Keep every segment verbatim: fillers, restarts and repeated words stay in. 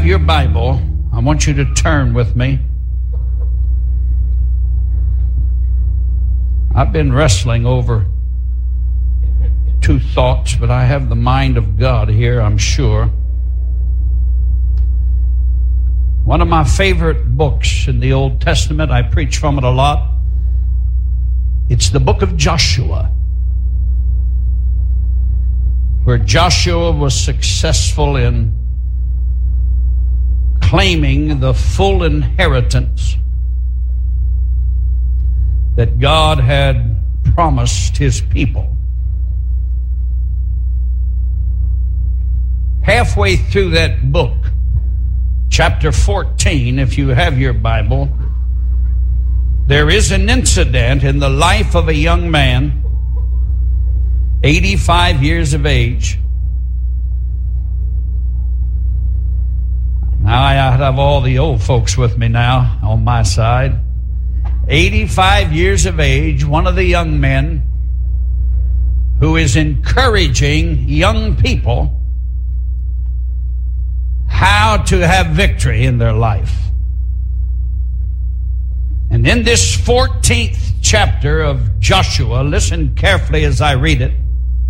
your Bible, I want you to turn with me. I've been wrestling over two thoughts, but I have the mind of God here, I'm sure. One of my favorite books in the Old Testament, I preach from it a lot. It's the book of Joshua, where Joshua was successful in claiming the full inheritance that God had promised his people. Halfway through that book, chapter fourteen, if you have your Bible, there is an incident in the life of a young man, eighty-five years of age. Now I have all the old folks with me now on my side. eighty-five years of age, one of the young men who is encouraging young people how to have victory in their life. And in this fourteenth chapter of Joshua, listen carefully as I read it.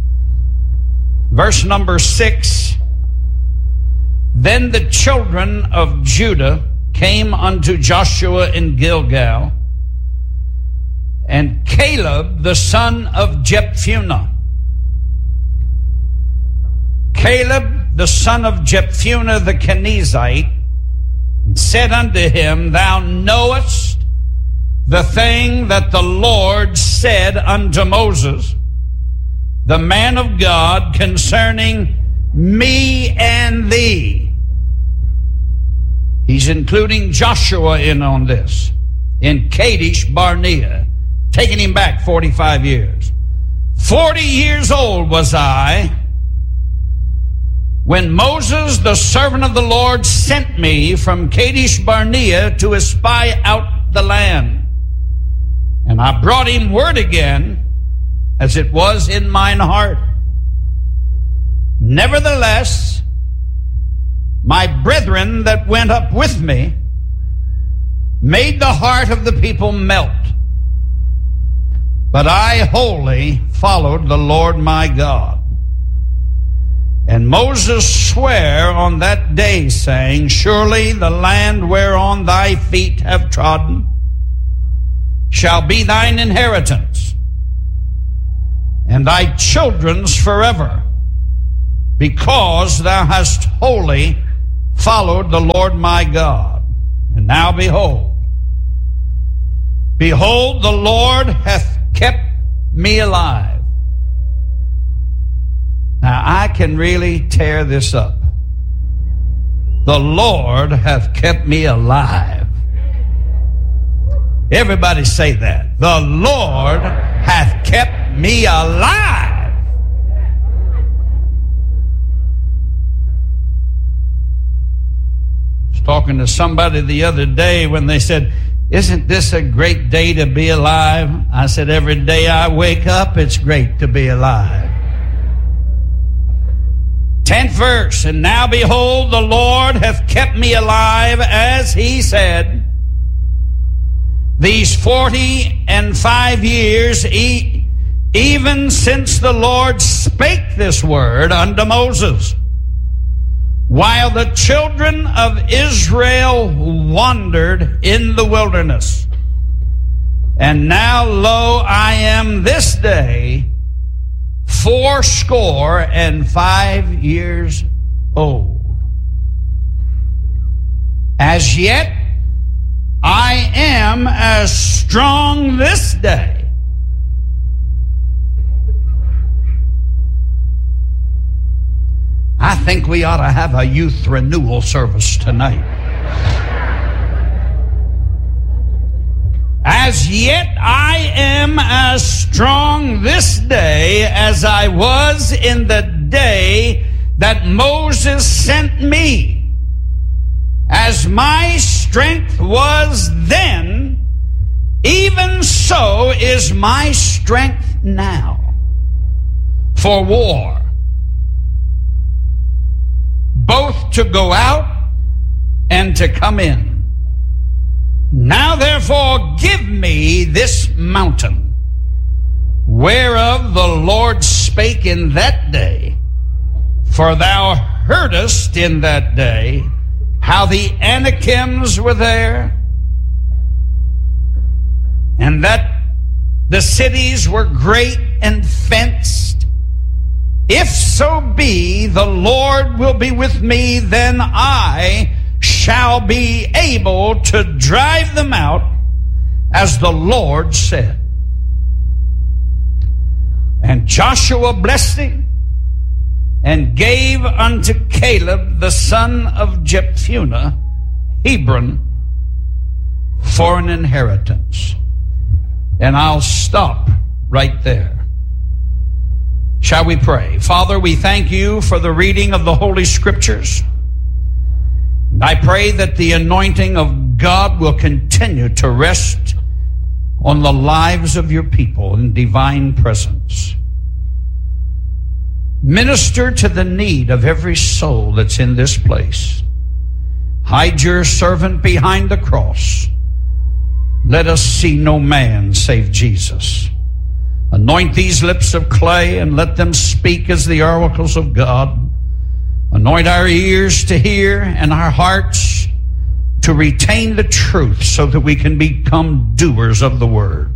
Verse number six. Then the children of Judah came unto Joshua in Gilgal, and Caleb the son of Jephunneh. Caleb the son of Jephunneh the Kenizzite said unto him, Thou knowest the thing that the Lord said unto Moses, the man of God, concerning me and thee. He's including Joshua in on this, in Kadesh Barnea, taking him back forty-five years. Forty years old was I when Moses, the servant of the Lord, sent me from Kadesh Barnea to espy out the land. And I brought him word again, as it was in mine heart. Nevertheless, my brethren that went up with me made the heart of the people melt. But I wholly followed the Lord my God. And Moses sware on that day, saying, Surely the land whereon thy feet have trodden shall be thine inheritance, and thy children's forever, because thou hast wholly followed the Lord my God. And now behold, behold, the Lord hath kept me alive. Now I can really tear this up. The Lord hath kept me alive. Everybody say that. The Lord hath kept me alive. I was talking to somebody the other day when they said, Isn't this a great day to be alive? I said, every day I wake up, it's great to be alive. Tenth verse, And now behold, the Lord hath kept me alive, as he said, these forty and five years, e- even since the Lord spake this word unto Moses, while the children of Israel wandered in the wilderness. And now, lo, I am this day fourscore and five years old. As yet I am as strong this day I think we ought to have a youth renewal service tonight. As yet I am as strong this day as I was in the day that Moses sent me. As my strength was then, even so is my strength now for war, both to go out and to come in. Now therefore give me this mountain, whereof the Lord spake in that day. For thou heardest in that day how the Anakims were there, and that the cities were great and fenced. If so be the Lord will be with me, then I shall be able to drive them out, as the Lord said. And Joshua blessed him, and gave unto Caleb the son of Jephunneh Hebron for an inheritance. And I'll stop right there. Shall we pray? Father, we thank you for the reading of the Holy Scriptures. And I pray that the anointing of God will continue to rest on the lives of your people in divine presence. Minister to the need of every soul that's in this place. Hide your servant behind the cross. Let us see no man save Jesus. Anoint these lips of clay and let them speak as the oracles of God. Anoint our ears to hear and our hearts to retain the truth so that we can become doers of the word.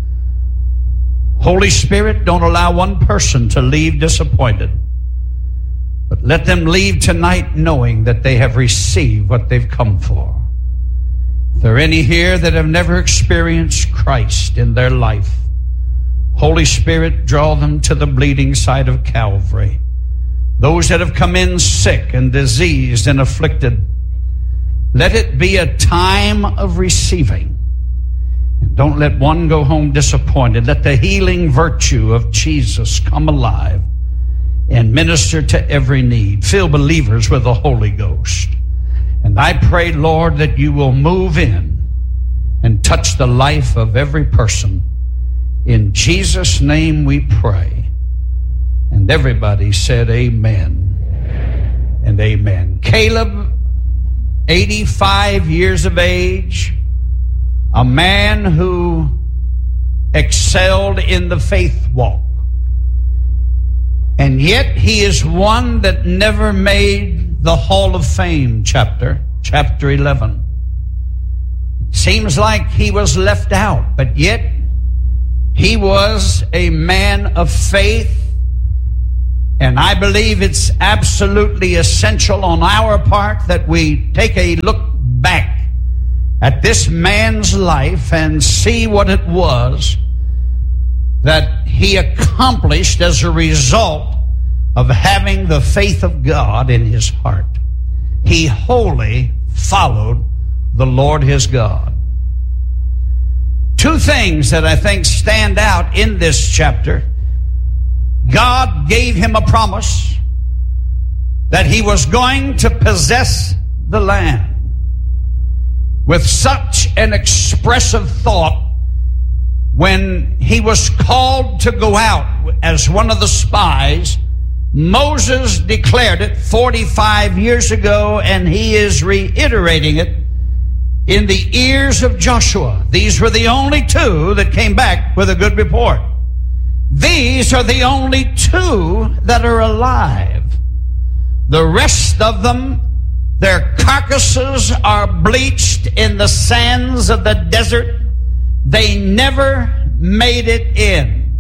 Holy Spirit, don't allow one person to leave disappointed, but let them leave tonight knowing that they have received what they've come for. If there are any here that have never experienced Christ in their life, Holy Spirit, draw them to the bleeding side of Calvary. Those that have come in sick and diseased and afflicted, let it be a time of receiving. And don't let one go home disappointed. Let the healing virtue of Jesus come alive and minister to every need. Fill believers with the Holy Ghost. And I pray, Lord, that you will move in and touch the life of every person. In Jesus' name we pray. And everybody said amen, amen. And amen. Caleb, eighty-five years of age, a man who excelled in the faith walk. And yet he is one that never made the Hall of Fame chapter, chapter eleven. It seems like he was left out, but yet he was a man of faith. And I believe it's absolutely essential on our part that we take a look back at this man's life and see what it was that he accomplished as a result of having the faith of God in his heart. He wholly followed the Lord his God. Two things that I think stand out in this chapter. God gave him a promise that he was going to possess the land. With such an expressive thought, when he was called to go out as one of the spies, Moses declared it forty-five years ago, and he is reiterating it in the ears of Joshua. These were the only two that came back with a good report. These are the only two that are alive. The rest of them, their carcasses are bleached in the sands of the desert. They never made it in.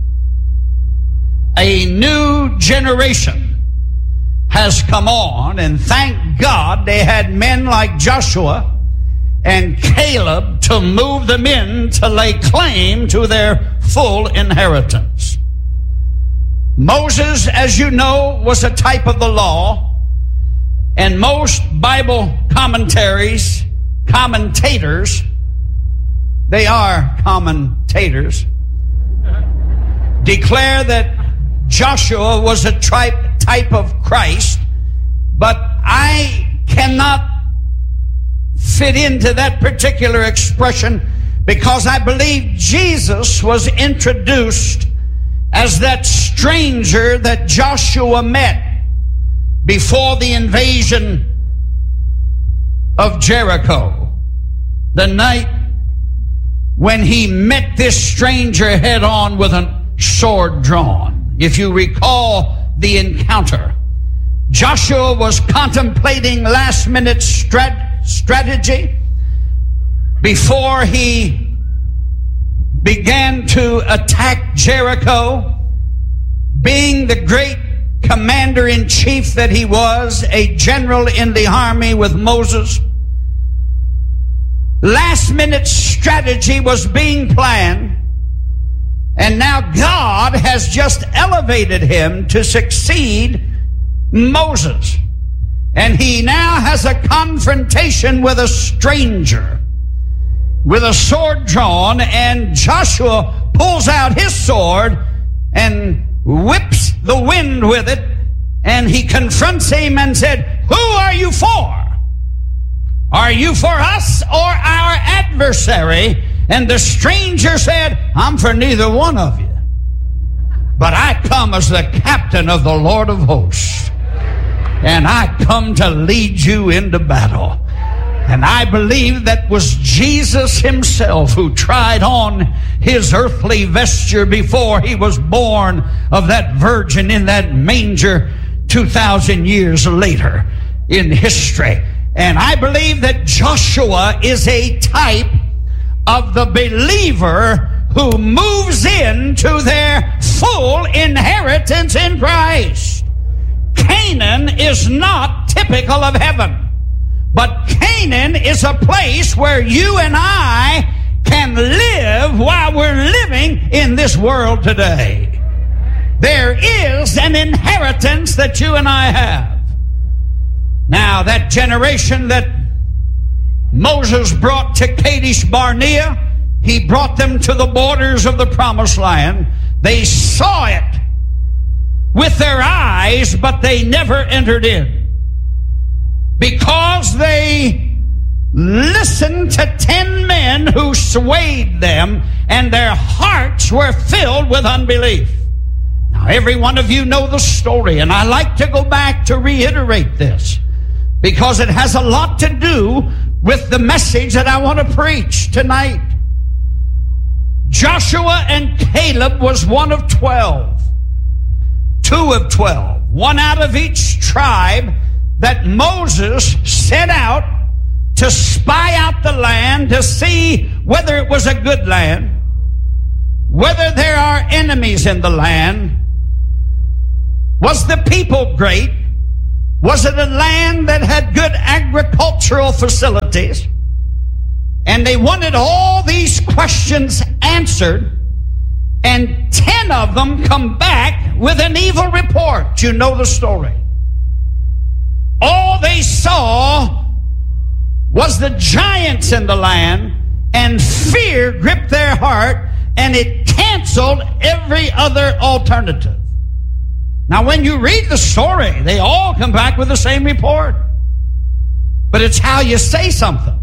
A new generation has come on, and thank God they had men like Joshua and Caleb to move them in to lay claim to their full inheritance. Moses, as you know, was a type of the law. And most Bible commentaries, commentators, they are commentators, declare that Joshua was a type, type of Christ, but I cannot fit into that particular expression because I believe Jesus was introduced as that stranger that Joshua met before the invasion of Jericho, the night when he met this stranger head on with a sword drawn. If you recall the encounter, Joshua was contemplating last minute strat- strategy before he began to attack Jericho. Being the great commander-in-chief that he was, a general in the army with Moses, last-minute strategy was being planned, and now God has just elevated him to succeed Moses. And he now has a confrontation with a stranger with a sword drawn, and Joshua pulls out his sword and whips the wind with it, and he confronts him and said, "Who are you for? Are you for us or our adversary?" And the stranger said, "I'm for neither one of you, but I come as the captain of the Lord of hosts, and I come to lead you into battle." And I believe that was Jesus himself who tried on his earthly vesture before he was born of that virgin in that manger two thousand years later in history. And I believe that Joshua is a type of the believer who moves into their full inheritance in Christ. Canaan is not typical of heaven. But Canaan is a place where you and I can live while we're living in this world today. There is an inheritance that you and I have. Now, that generation that Moses brought to Kadesh Barnea, he brought them to the borders of the Promised Land. They saw it with their eyes, but they never entered in, because they listened to ten men who swayed them, and their hearts were filled with unbelief. Now, every one of you know the story, and I like to go back to reiterate this, because it has a lot to do with the message that I want to preach tonight. Joshua and Caleb was one of twelve, two of twelve, one out of each tribe, that Moses set out to spy out the land to see whether it was a good land, whether there are enemies in the land. Was the people great? Was it a land that had good agricultural facilities? And they wanted all these questions answered, and ten of them come back with an evil report. You know the story. All they saw was the giants in the land, and fear gripped their heart, and it canceled every other alternative. Now, when you read the story, they all come back with the same report. But it's how you say something.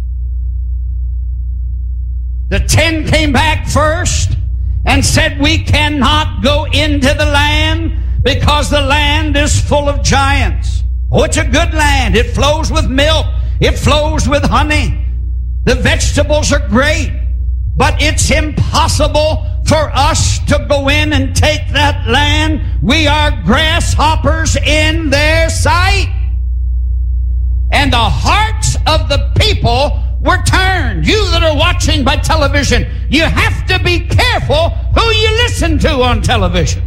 The ten came back first and said, "We cannot go into the land because the land is full of giants." Oh, it's a good land. It flows with milk. It flows with honey. The vegetables are great. But it's impossible for us to go in and take that land. We are grasshoppers in their sight. And the hearts of the people were turned. You that are watching by television, you have to be careful who you listen to on television.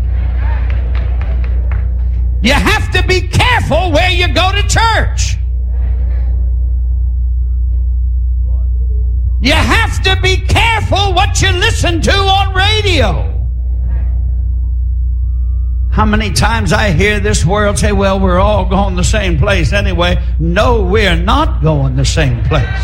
You have to be careful where you go to church. You have to be careful what you listen to on radio. How many times I hear this world say, "Well, we're all going the same place anyway." No, we're not going the same place.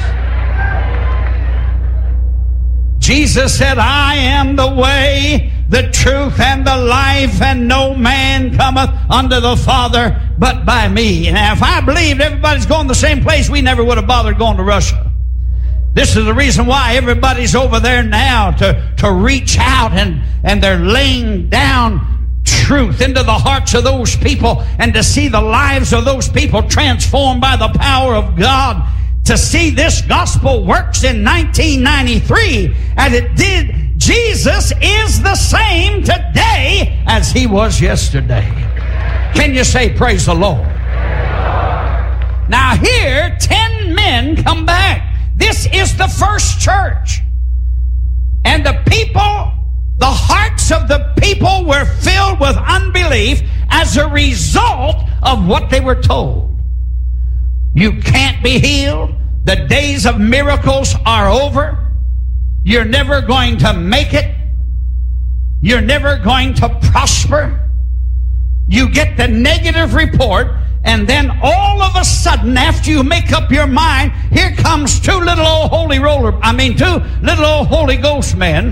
Jesus said, "I am the way, the truth, and the life, and no man cometh unto the Father but by me." Now, if I believed everybody's going the same place, we never would have bothered going to Russia. This is the reason why everybody's over there now, to, to reach out, and, and they're laying down truth into the hearts of those people, and to see the lives of those people transformed by the power of God, to see this gospel works in nineteen ninety-three as it did. Jesus is the same today as he was yesterday. Can you say praise the Lord? Now here, ten men come back. This is the first church. And the people, the hearts of the people were filled with unbelief as a result of what they were told. You can't be healed. The days of miracles are over. You're never going to make it. You're never going to prosper. You get the negative report, and then all of a sudden, after you make up your mind, here comes two little old holy roller, I mean two little old Holy Ghost men,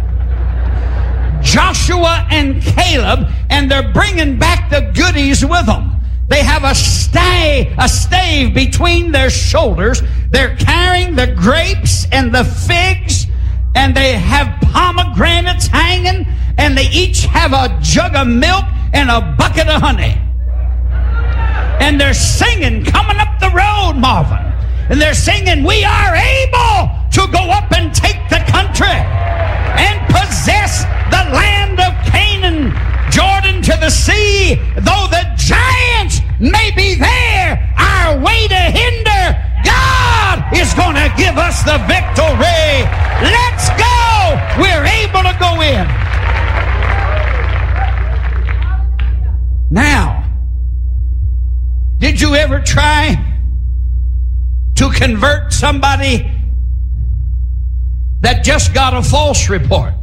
Joshua and Caleb, and they're bringing back the goodies with them. They have a stay, a stave between their shoulders. They're carrying the grapes and the figs, and they have pomegranates hanging, and they each have a jug of milk and a bucket of honey. And they're singing, coming up the road, Marvin. And they're singing, we are able to go up and take the country and possess the land of Canaan, Jordan to the sea. Though the giants may be there, our way to hinder, God is going to give us the victory. Let's go. We're able to go in. Now, did you ever try to convert somebody that just got a false report?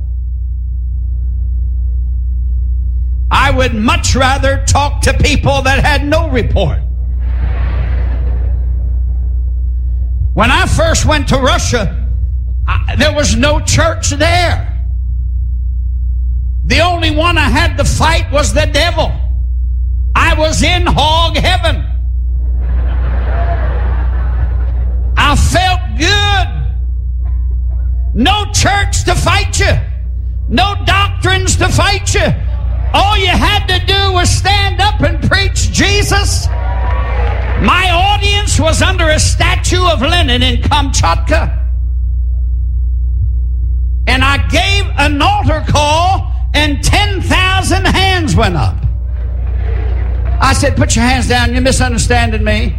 I would much rather talk to people that had no report. When I first went to Russia, I, there was no church there. The only one I had to fight was the devil. I was in hog heaven. I felt good. No church to fight you. No doctrines to fight you. All you had to do was stand up and preach Jesus. My audience was under a statue of Lenin in Kamchatka. And I gave an altar call, and ten thousand hands went up. I said, put your hands down, you're misunderstanding me.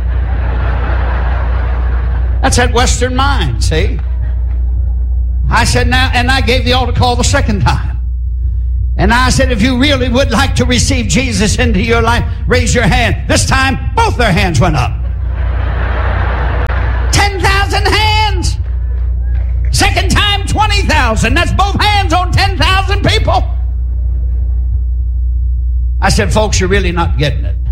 That's that Western mind, see? I said, now, and I gave the altar call the second time. And I said, if you really would like to receive Jesus into your life, raise your hand. This time, both their hands went up. ten thousand hands. Second time, twenty thousand. That's both hands on ten thousand people. I said, folks, you're really not getting it.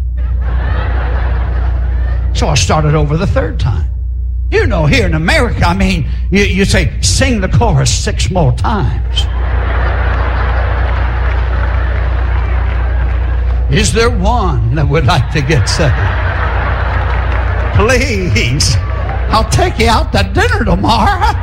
So I started over the third time. You know, here in America, I mean, you, you say, sing the chorus six more times. Is there one that would like to get saved? Please, I'll take you out to dinner tomorrow.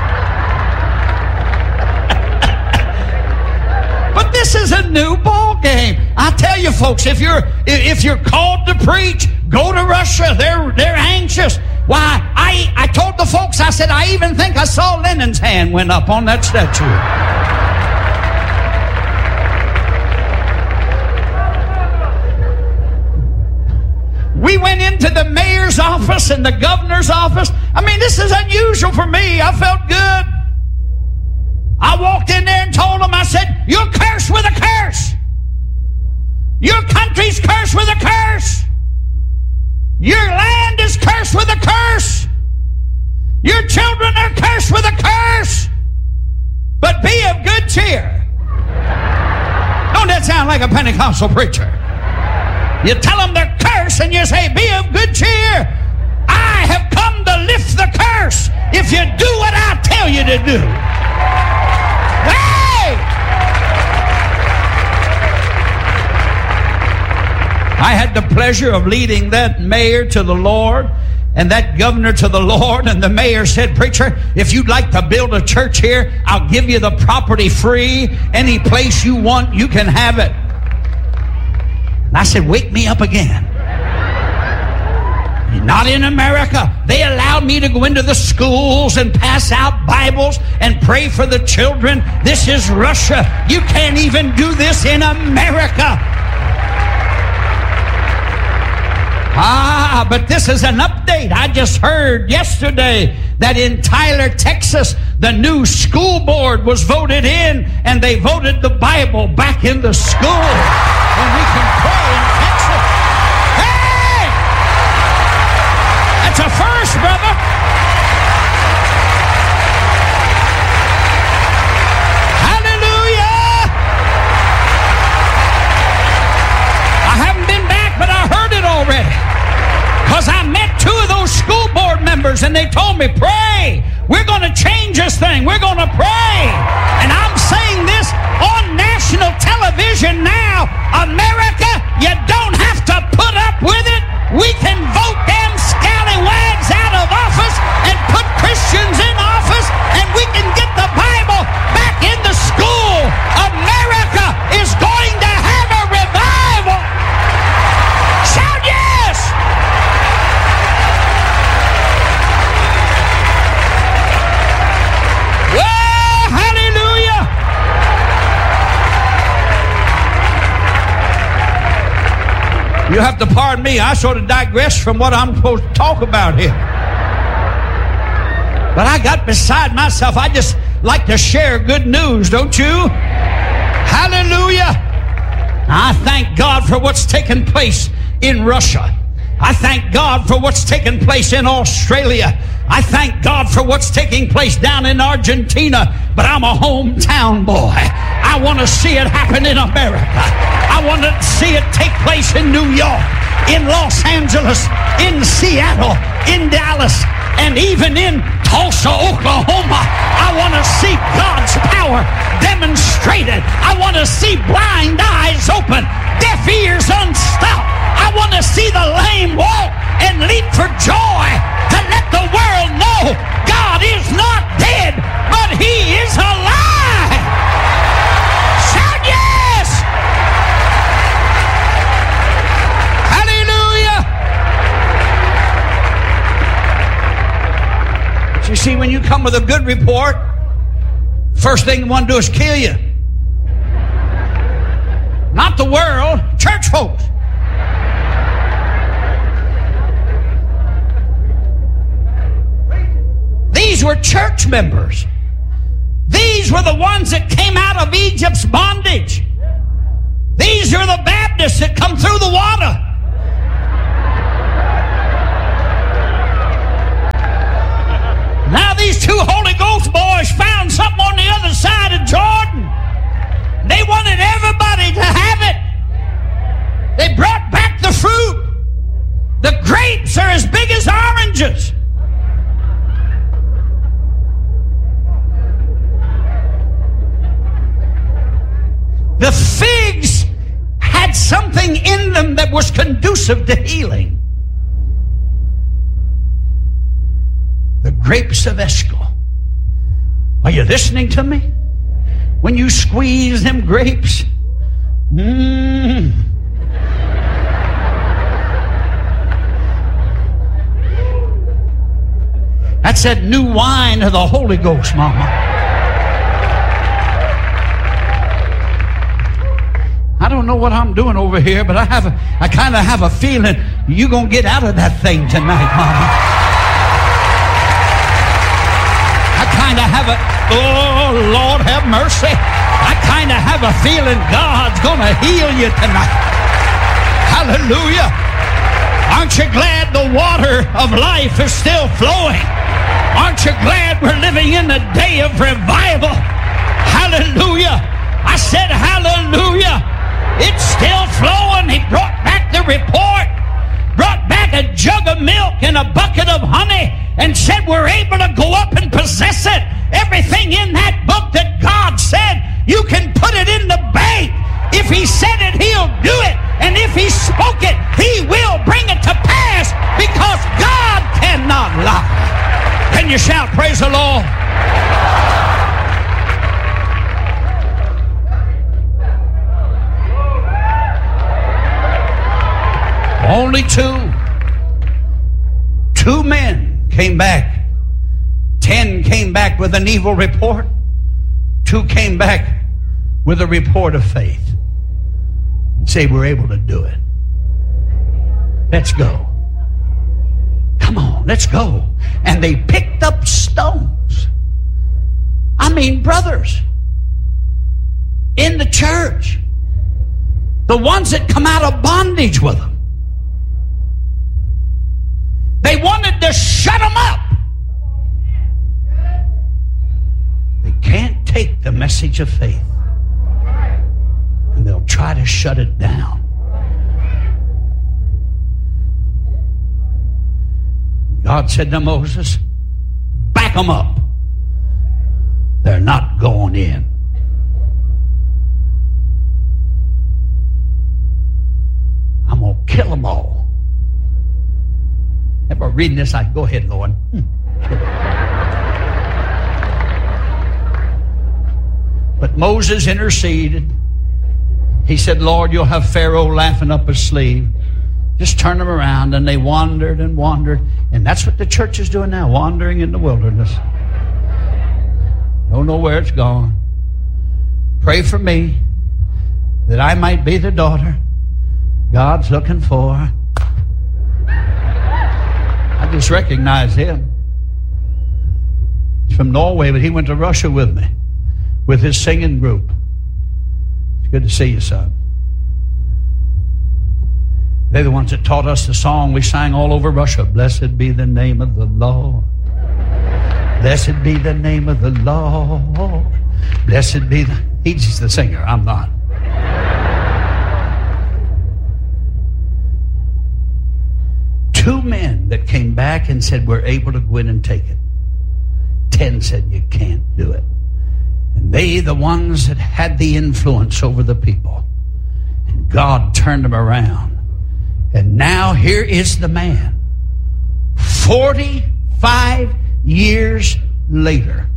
But this is a new ball game. I tell you, folks, if you're if you're called to preach, go to Russia. They're they're anxious. Why? I I told the folks, I said, I even think I saw Lenin's hand went up on that statue. We went into the mayor's office and the governor's office. I mean, this is unusual for me. I felt good. I walked in there and told them, I said, you're cursed with a curse. Your country's cursed with a curse. Your land is cursed with a curse. Your children are cursed with a curse. But be of good cheer. Don't that sound like a Pentecostal preacher? You tell them they're cursed and you say, be of good cheer. I have come to lift the curse if you do what I tell you to do. Hey! I had the pleasure of leading that mayor to the Lord and that governor to the Lord, and the mayor said, preacher, if you'd like to build a church here, I'll give you the property free. Any place you want, you can have it. And I said, wake me up again. Not in America. They allowed me to go into the schools and pass out Bibles and pray for the children. This is Russia. You can't even do this in America. Ah, but this is an update. I just heard yesterday that in Tyler, Texas, the new school board was voted in, and they voted the Bible back in the school. And we can pray in Texas. Hey! That's a first, brother. Hallelujah! I haven't been back, but I heard it already. Because I met two of those school board members, and they told me, pray. We're going to change this thing. We're going to pray. And I'm saying this on national television now. America, you don't have to put up with it. We can vote them scallywags out of office and put Christians in office, and we can get the Bible back in the school. America is going to have a revival. Shout yes! Well, hallelujah! You have to pardon me. I sort of digress from what I'm supposed to talk about here. But I got beside myself. I just like to share good news, don't you? Hallelujah. I thank God for what's taken place in Russia. I thank God for what's taken place in Australia. I thank God for what's taking place down in Argentina. But I'm a hometown boy. I want to see it happen in America. I want to see it take place in New York, in Los Angeles, in Seattle, in Dallas, and even in Tulsa, Oklahoma. I want to see God's power demonstrated. I want to see blind eyes open, deaf ears unstopped. I want to see the lame walk and leap for joy, to let the world know God is not dead, but He is alive. Shout yes! Hallelujah! You see, when you come with a good report, first thing you want to do is kill you. Not the world, church folks. These were church members. These were the ones that came out of Egypt's bondage. These are the Baptists that come through the water. Now these two Holy Ghost boys found something on the other side of Jordan. They wanted everybody to have it. They brought back the fruit. The grapes are as big as oranges. The figs had something in them that was conducive to healing. The grapes of Eshcol. Are you listening to me? When you squeeze them grapes, mmm. That's that new wine of the Holy Ghost, Mama. I don't know what I'm doing over here, but I have a, I kind of have a feeling you're going to get out of that thing tonight, Mama. I kind of have a, oh, Lord have mercy. I kind of have a feeling God's going to heal you tonight. Hallelujah. Aren't you glad the water of life is still flowing? Aren't you glad we're living in a day of revival? Hallelujah. I said hallelujah. It's still flowing. He brought back the report, brought back a jug of milk and a bucket of honey, and said we're able to go up and possess it. Everything in that book that God said, you can put it in the bank. If He said it, He'll do it. And if He spoke it, He will bring it to pass, because God cannot lie. Can you shout, praise the Lord? Two men came back. Ten came back with an evil report. Two came back with a report of faith. And say, we're able to do it. Let's go. Come on, let's go. And they picked up stones. I mean, brothers in the church, the ones that come out of bondage with them, they wanted to shut them up. They can't take the message of faith, and they'll try to shut it down. God said to Moses, back them up. They're not going in. I'm going to kill them all. Ever reading this, I go ahead, Lord. But Moses interceded. He said, Lord, you'll have Pharaoh laughing up his sleeve. Just turn them around. And they wandered and wandered. And that's what the church is doing now, wandering in the wilderness. Don't know where it's gone. Pray for me that I might be the daughter God's looking for. I just recognize him. He's from Norway, but he went to Russia with me, with his singing group. It's good to see you, son. They're the ones that taught us the song we sang all over Russia. Blessed be the name of the Lord. Blessed be the name of the Lord. Blessed be the... He's the singer, I'm not. Two men that came back and said, we're able to go in and take it. Ten said, you can't do it. And they, the ones that had the influence over the people. And God turned them around. And now here is the man. Forty-five years later.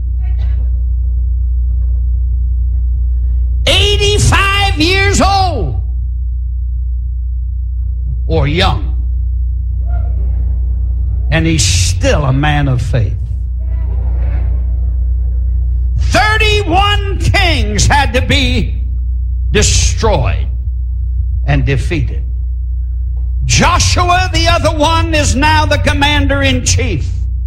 eighty-five years old. Or young. And he's still a man of faith. Thirty-one kings had to be destroyed and defeated. Joshua, the other one, is now the commander-in-chief.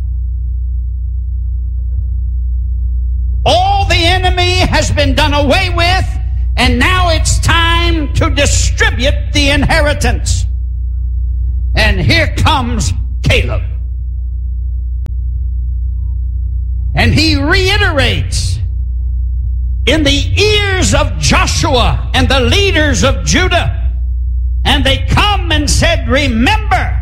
All the enemy has been done away with, and now it's time to distribute the inheritance. And here comes Caleb. And he reiterates in the ears of Joshua and the leaders of Judah. And they come and said, remember,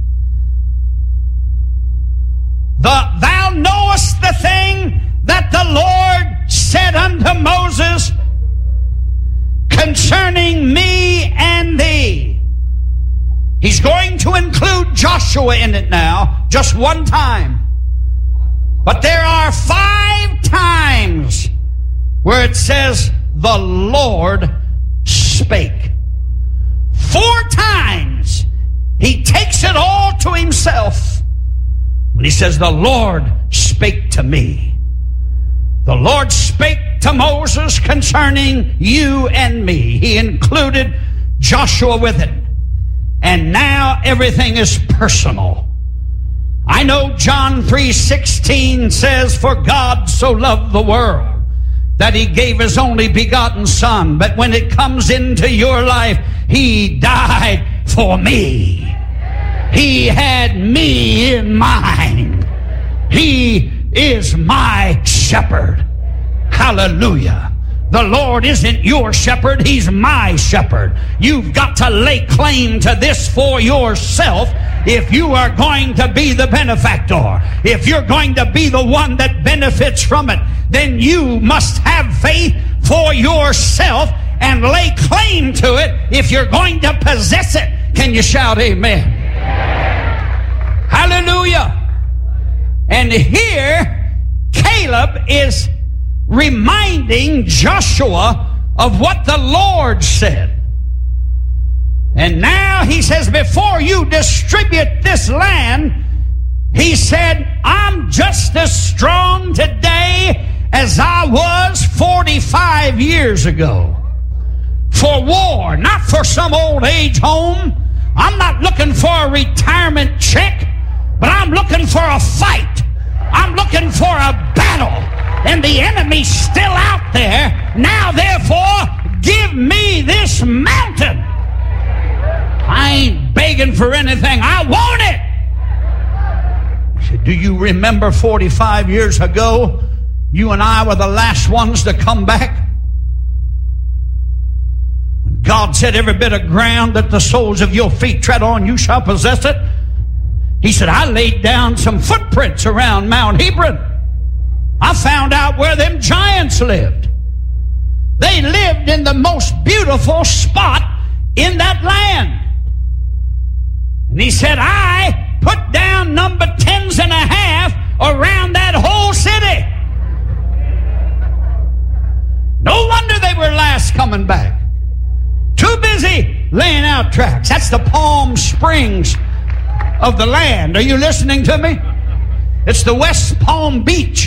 the, thou knowest the thing that the Lord said unto Moses concerning me and thee. He's going to include Joshua in it now, just one time. But there are five times where it says, the Lord spake. Four times he takes it all to himself when he says, the Lord spake to me. The Lord spake to Moses concerning you and me. He included Joshua with it. And now everything is personal. I know John three sixteen says, for God so loved the world that he gave his only begotten son. But when it comes into your life, he died for me. He had me in mind. He is my shepherd. Hallelujah. The Lord isn't your shepherd, he's my shepherd. You've got to lay claim to this for yourself if you are going to be the benefactor. If you're going to be the one that benefits from it, then you must have faith for yourself and lay claim to it if you're going to possess it. Can you shout amen? Hallelujah. And here Caleb is reminding Joshua of what the Lord said. And now he says, before you distribute this land, He said, I'm just as strong today as I was forty-five years ago. For war, not for some old age home. I'm not looking for a retirement check, but I'm looking for a fight. I'm looking for a battle. And the enemy's still out there. Now, therefore, give me this mountain. I ain't begging for anything. I want it. He said, do you remember forty-five years ago, you and I were the last ones to come back? When God said, every bit of ground that the soles of your feet tread on, you shall possess it. He said, I laid down some footprints around Mount Hebron. I found out where them giants lived. They lived in the most beautiful spot in that land. And he said, I put down number tens and a half around that whole city. No wonder they were last coming back. Too busy laying out tracks. That's the Palm Springs of the land. Are you listening to me? It's the West Palm Beach,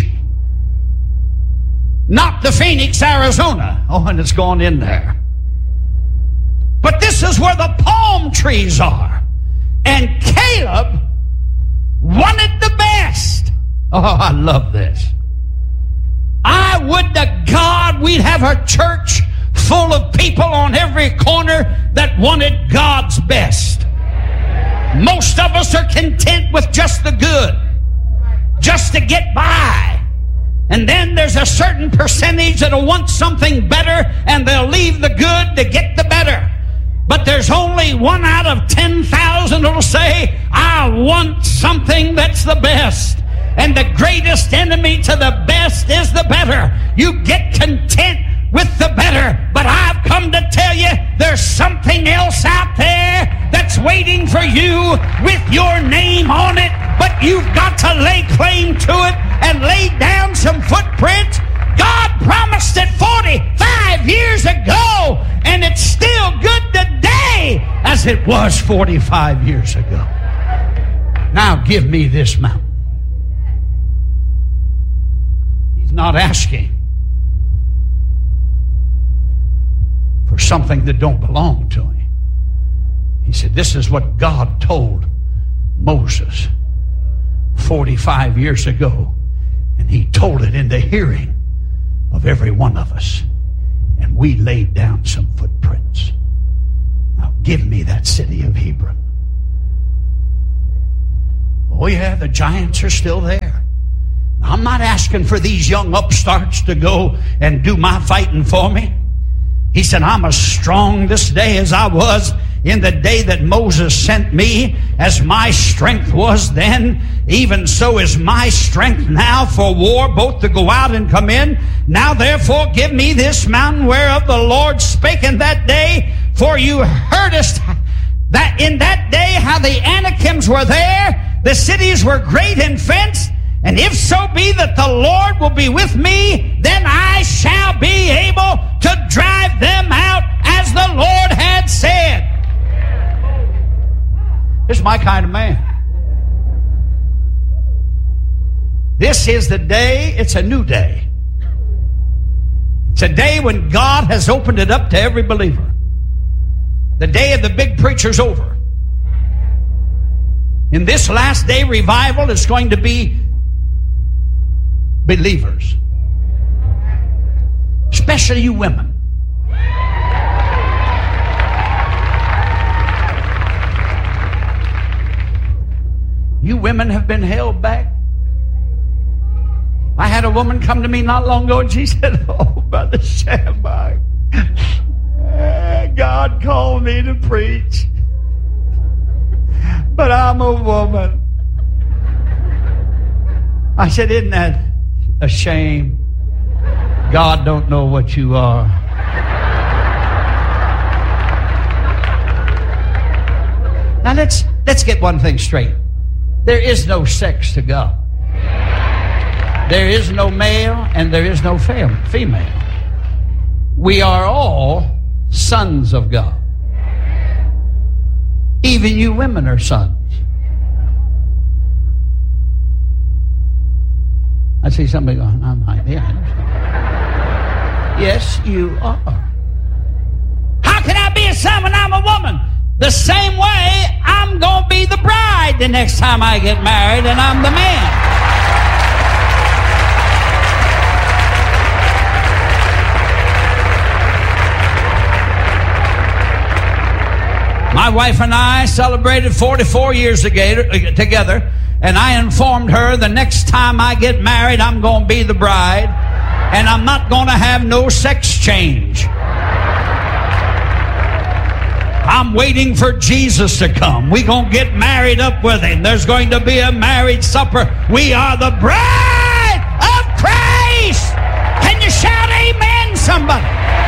not the Phoenix, Arizona. Oh, and it's gone in there. But this is where the palm trees are. And Caleb wanted the best. Oh, I love this. I would to God we'd have a church full of people on every corner that wanted God's best. Most of us are content with just the good, just to get by. And then there's a certain percentage that'll want something better, and they'll leave the good to get the better. But there's only one out of ten thousand that'll say, I want something that's the best. And the greatest enemy to the best is the better. You get content with the better. But I've come to tell you, there's something else out there that's waiting for you with your name on it. But you've got to lay claim to it and lay down some footprints. God promised it forty-five years ago, and it's still good today as it was forty-five years ago. Now give me this mountain. He's not asking for something that don't belong to him. He said, this is what God told Moses forty-five years ago, and he told it in the hearing of every one of us, and we laid down some footprints. Now give me that city of Hebron. Oh yeah, the giants are still there. I'm not asking for these young upstarts to go and do my fighting for me. He said, I'm as strong this day as I was in the day that Moses sent me. As my strength was then, even so is my strength now for war, both to go out and come in. Now therefore give me this mountain whereof the Lord spake in that day. For you heardest that in that day how the Anakims were there. The cities were great and fenced. And if so be that the Lord will be with me, then I shall be able to drive them out as the Lord had said. This is my kind of man. This is the day, it's a new day. It's a day when God has opened it up to every believer. The day of the big preacher's over. In this last day revival, it's going to be believers, especially you women. You women have been held back. I had a woman come to me not long ago and she said, oh, Brother Shamrock, God called me to preach, but I'm a woman. I said, isn't that a shame? God don't know what you are. Now let's let's get one thing straight. There is no sex to God. There is no male and there is no female. We are all sons of God. Even you women are sons. I see somebody going, I might be. Yes, you are. How can I be a son when I'm a woman? The same way I'm going to be the bride the next time I get married and I'm the man. My wife and I celebrated forty-four years together, and I informed her the next time I get married, I'm going to be the bride, and I'm not going to have no sex change. I'm waiting for Jesus to come. We're going to get married up with him. There's going to be a marriage supper. We are the bride of Christ. Can you shout amen, somebody?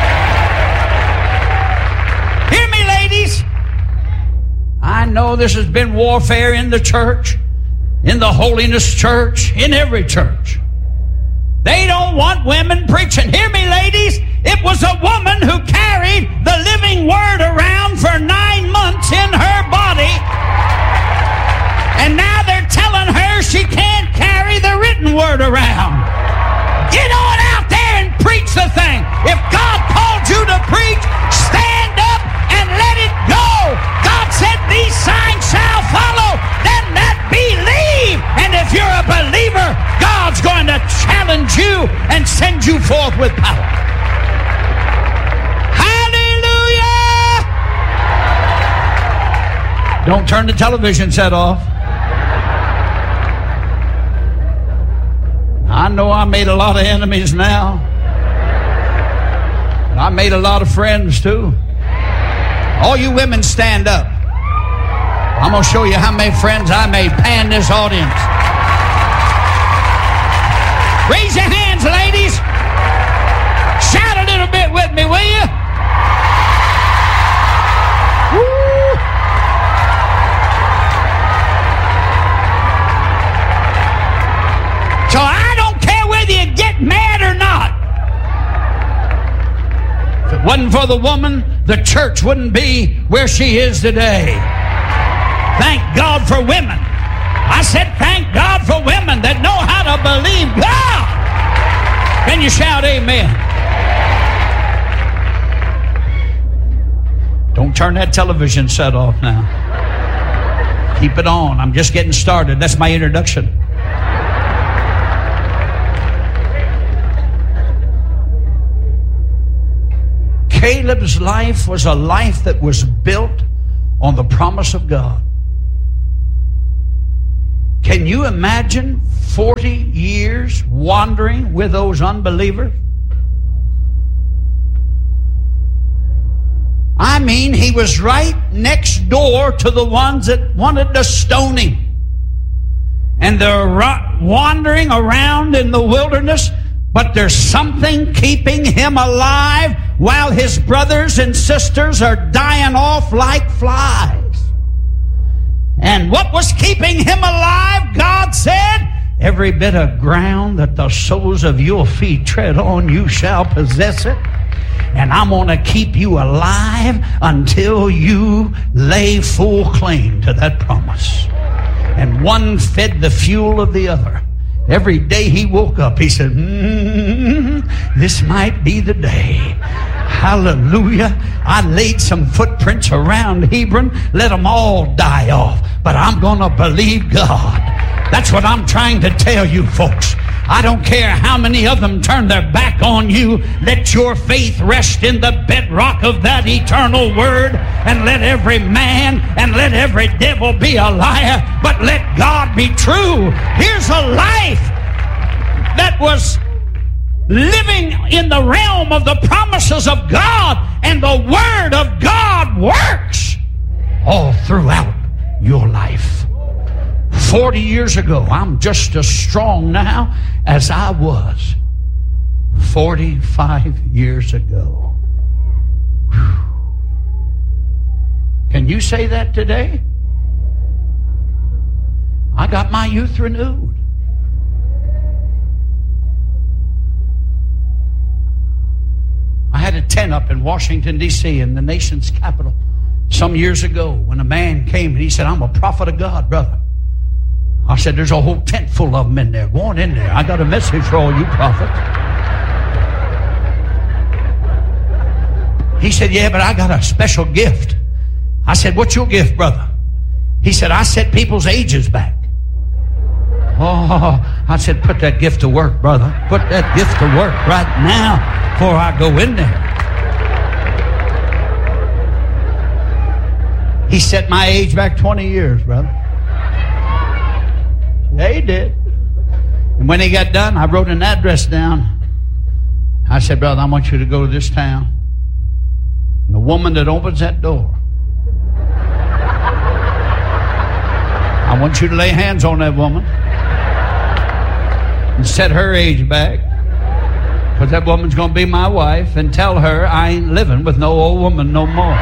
Hear me, ladies. I know this has been warfare in the church, in the holiness church, in every church. They don't want women preaching. Hear me, ladies. It was a woman who carried the living word around for nine months in her body. And now they're telling her she can't carry the written word around. Get on out there and preach the thing. If God called you to preach, stand up and let it go. God said these signs shall follow them that believe. And if you're a believer, God's going to challenge you and send you forth with power. Hallelujah! Don't turn the television set off. I know I made a lot of enemies now. But I made a lot of friends too. All you women stand up. I'm going to show you how many friends I made. Pan this audience. Raise your hands, ladies. Shout a little bit with me, will you? Woo. So I don't care whether you get mad or not. If it wasn't for the woman, the church wouldn't be where she is today. Thank God for women. I said thank God for women that know how to believe God. Can you shout amen? Don't turn that television set off now. Keep it on. I'm just getting started. That's my introduction. Caleb's life was a life that was built on the promise of God. Can you imagine forty years wandering with those unbelievers? I mean, he was right next door to the ones that wanted to stone him. And they're wandering around in the wilderness, but there's something keeping him alive while his brothers and sisters are dying off like flies. And what was keeping him alive? God said, every bit of ground that the soles of your feet tread on, you shall possess it. And I'm going to keep you alive until you lay full claim to that promise. And one fed the fuel of the other. Every day he woke up, he said, mm, this might be the day. Hallelujah. I laid some footprints around Hebron. Let them all die off. But I'm going to believe God. That's what I'm trying to tell you, folks. I don't care how many of them turn their back on you. Let your faith rest in the bedrock of that eternal word. And let every man and let every devil be a liar. But let God be true. Here's a life that was living in the realm of the promises of God, and the Word of God works all throughout your life. Forty years ago, I'm just as strong now as I was forty-five years ago. Whew. Can you say that today? I got my youth renewed. I had a tent up in Washington, D C, in the nation's capital, some years ago, when a man came and he said, I'm a prophet of God, brother. I said, there's a whole tent full of them in there. Go on in there. I got a message for all you prophets. He said, yeah, but I got a special gift. I said, what's your gift, brother? He said, I set people's ages back. Oh, I said, put that gift to work, brother. Put that gift to work right now before I go in there. He set my age back twenty years, brother. Yeah, he did. And when he got done, I wrote an address down. I said, brother, I want you to go to this town. And the woman that opens that door, I want you to lay hands on that woman and set her age back, because that woman's going to be my wife, and tell her I ain't living with no old woman no more.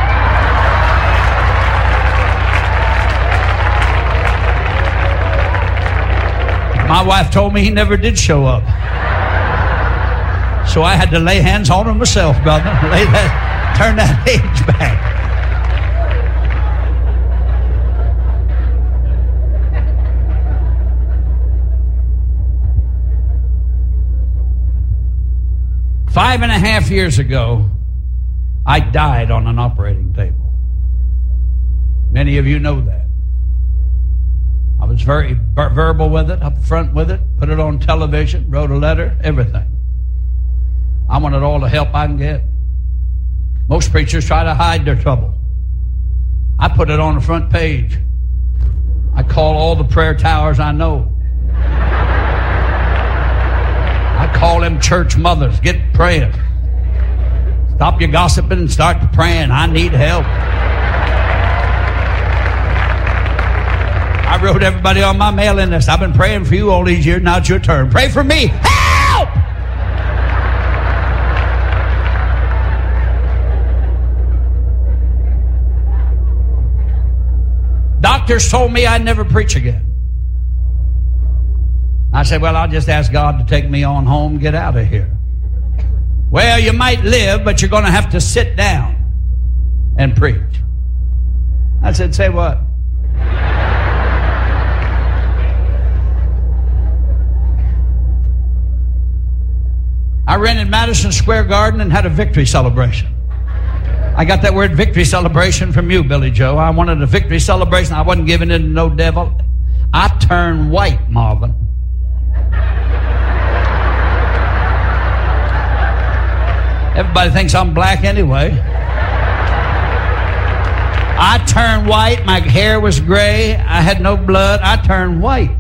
My wife told me he never did show up. So I had to lay hands on him myself, brother. Lay that, turn that age back. Five and a half years ago, I died on an operating table. Many of you know that. I was very ver- verbal with it, up front with it, put it on television, wrote a letter, everything. I wanted all the help I can get. Most preachers try to hide their trouble. I put it on the front page. I call all the prayer towers I know. I call them church mothers. Get praying. Stop your gossiping and start praying. I need help. I wrote everybody on my mailing list. I've been praying for you all these years. Now it's your turn. Pray for me. Help! Doctors told me I'd never preach again. I said, well, I'll just ask God to take me on home, get out of here. Well, you might live, but you're going to have to sit down and preach. I said, say what? I rented Madison Square Garden and had a victory celebration. I got that word victory celebration from you, Billy Joe. I wanted a victory celebration. I wasn't giving in to no devil. I turned white, Marvin. Everybody thinks I'm black anyway. I turned white. My hair was gray. I had no blood. I turned white.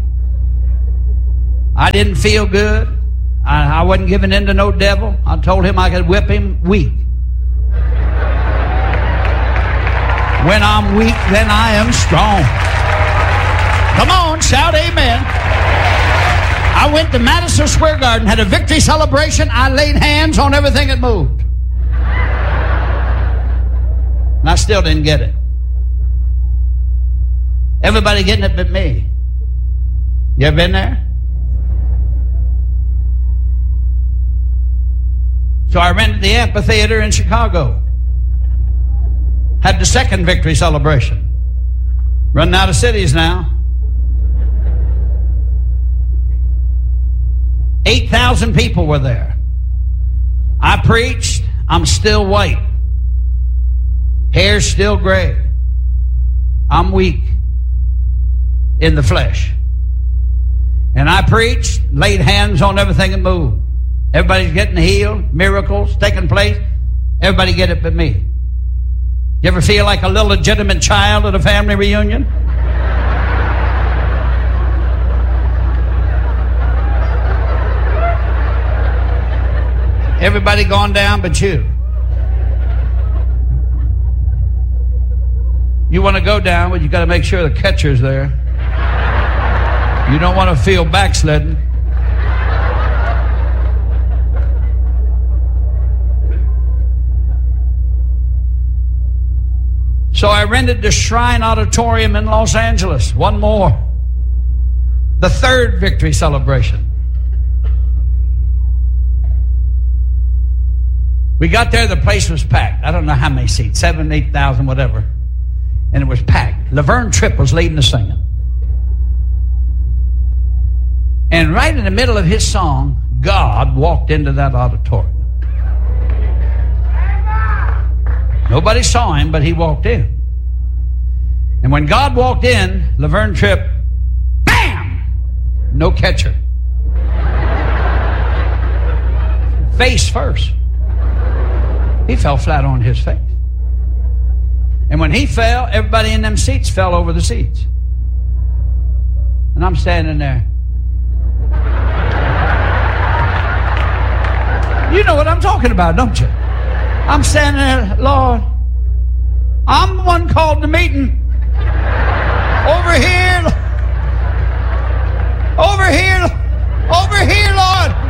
I didn't feel good. I, I wasn't giving in to no devil. I told him I could whip him weak. When I'm weak, then I am strong. Come on, shout amen. I went to Madison Square Garden, had a victory celebration. I laid hands on everything that moved. And I still didn't get it. Everybody getting it but me. You ever been there? So I rented the amphitheater in Chicago. Had the second victory celebration. Running out of cities now. eight thousand people were there. I preached. I'm still white. Hair's still gray. I'm weak in the flesh. And I preached, laid hands on everything that moved. Everybody's getting healed, miracles taking place. Everybody get it but me. You ever feel like a little legitimate child at a family reunion? Everybody gone down but you. You want to go down, but you got to make sure the catcher's there. You don't want to feel backslidden. So I rented the Shrine Auditorium in Los Angeles. One more. The third victory celebration. We got there, the place was packed. I don't know how many seats, seven, eight thousand, whatever. And it was packed. Laverne Tripp was leading the singing. And right in the middle of his song, God walked into that auditorium. Nobody saw him, but he walked in. And when God walked in, Laverne Tripp, bam! No catcher. Face first. He fell flat on his face. And when he fell, everybody in them seats fell over the seats. And I'm standing there. You know what I'm talking about, don't you? I'm standing there, Lord, I'm the one called the meeting. Over here, over here, over here, Lord.